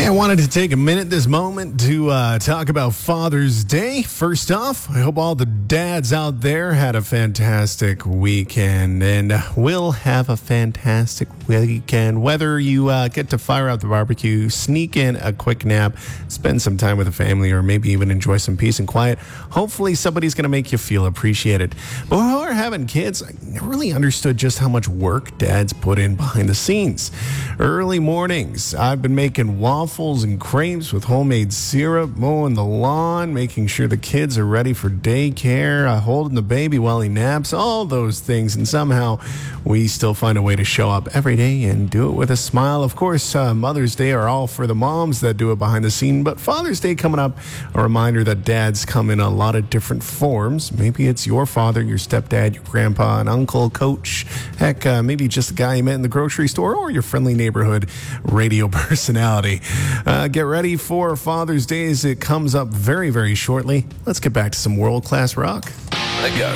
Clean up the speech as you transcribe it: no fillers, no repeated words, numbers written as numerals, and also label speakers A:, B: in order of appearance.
A: Hey, I wanted to take a minute this moment to talk about Father's Day. First off, I hope all the dads out there had a fantastic weekend and will have a fantastic weekend. Whether you get to fire out the barbecue, sneak in a quick nap, spend some time with the family, or maybe even enjoy some peace and quiet, hopefully somebody's going to make you feel appreciated. But before having kids, I never really understood just how much work dads put in behind the scenes. Early mornings, I've been making waffles and crepes with homemade syrup, mowing the lawn, making sure the kids are ready for daycare, holding the baby while he naps, all those things. And somehow we still find a way to show up every day and do it with a smile. Of course, Mother's Day are all for the moms that do it behind the scene, but Father's Day coming up, a reminder that dads come in a lot of different forms. Maybe it's your father, your stepdad, your grandpa, an uncle, coach, heck, maybe just a guy you met in the grocery store, or your friendly neighborhood radio personality. Get ready for Father's Day as it comes up very, very shortly. Let's get back to some world-class rock.